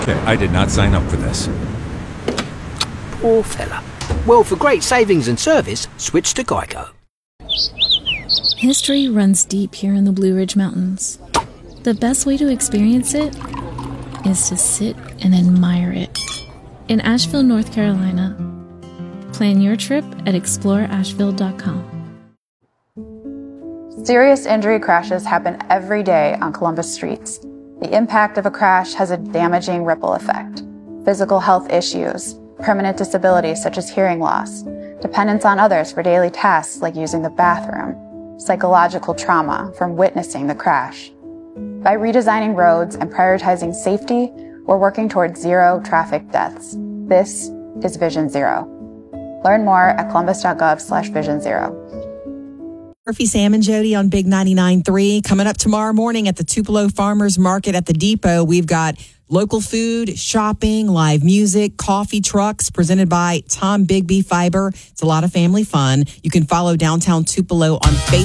I did not sign up for this. Poor fella. Well, for great savings and service, switch to Geico. History runs deep here in the Blue Ridge Mountains. The best way to experience it is to sit and admire it. In Asheville, North Carolina. Plan your trip at exploreasheville.com. Serious injury crashes happen every day on Columbus streets. The impact of a crash has a damaging ripple effect. Physical health issues, permanent disabilities such as hearing loss, dependence on others for daily tasks like using the bathroom, psychological trauma from witnessing the crash. By redesigning roads and prioritizing safety, we're working towards zero traffic deaths. This is Vision Zero. Learn more at columbus.gov/Vision Zero. Murphy, Sam, and Jody on Big 99.3. Coming up tomorrow morning at the Tupelo Farmers Market at the Depot, we've got local food, shopping, live music, coffee trucks presented by Tom Bigby Fiber. It's a lot of family fun. You can follow Downtown Tupelo on Facebook.